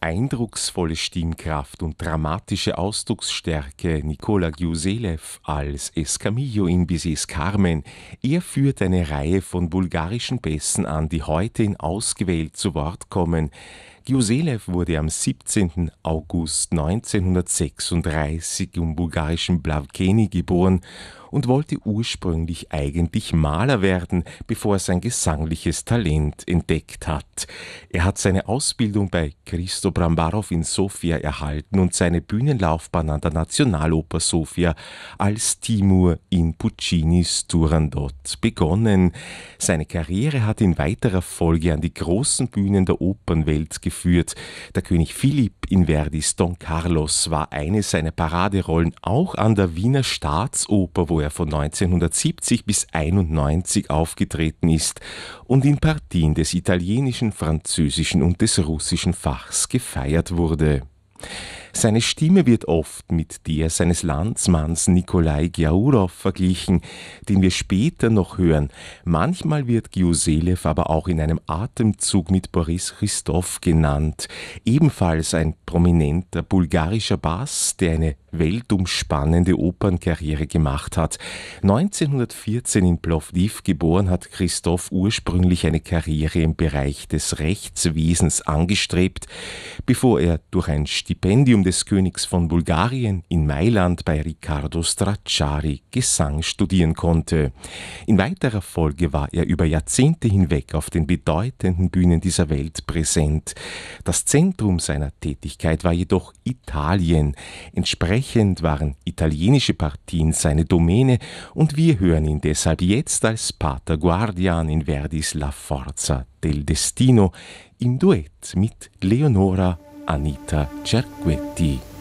Eindrucksvolle Stimmkraft und dramatische Ausdrucksstärke Nicola Giuselev als Escamillo in Bizets Carmen. Er führt eine Reihe von bulgarischen Bässen an, die heute in Ausgewählt zu Wort kommen. Giuselev wurde am 17. August 1936 im bulgarischen Blavkeni geboren und wollte ursprünglich eigentlich Maler werden, bevor er sein gesangliches Talent entdeckt hat. Er hat seine Ausbildung bei Christo Brambarov in Sofia erhalten und seine Bühnenlaufbahn an der Nationaloper Sofia als Timur in Puccinis Turandot begonnen. Seine Karriere hat in weiterer Folge an die großen Bühnen der Opernwelt geführt. Der König Philipp in Verdis Don Carlos war eine seiner Paraderollen, auch an der Wiener Staatsoper, wo er von 1970 bis 1991 aufgetreten ist und in Partien des italienischen, französischen und des russischen Fachs gefeiert wurde. Seine Stimme wird oft mit der seines Landsmanns Nikolai Giaourov verglichen, den wir später noch hören. Manchmal wird Giuselev aber auch in einem Atemzug mit Boris Christoff genannt, ebenfalls ein prominenter bulgarischer Bass, der eine weltumspannende Opernkarriere gemacht hat. 1914 in Plovdiv geboren, hat Christoff ursprünglich eine Karriere im Bereich des Rechtswesens angestrebt, bevor er durch ein Stipendium des Königs von Bulgarien in Mailand bei Riccardo Stracciari Gesang studieren konnte. In weiterer Folge war er über Jahrzehnte hinweg auf den bedeutenden Bühnen dieser Welt präsent. Das Zentrum seiner Tätigkeit war jedoch Italien. Entsprechend waren italienische Partien seine Domäne und wir hören ihn deshalb jetzt als Pater Guardian in Verdis La Forza del Destino im Duett mit Leonora Anita Cerquetti.